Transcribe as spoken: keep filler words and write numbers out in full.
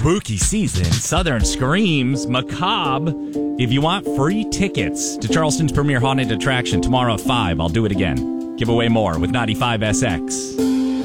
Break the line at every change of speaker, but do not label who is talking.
spooky season. Southern Screams, Macabre. If you want free tickets to Charleston's premier haunted attraction tomorrow at five, I'll do it again. Give away more with ninety-five S X.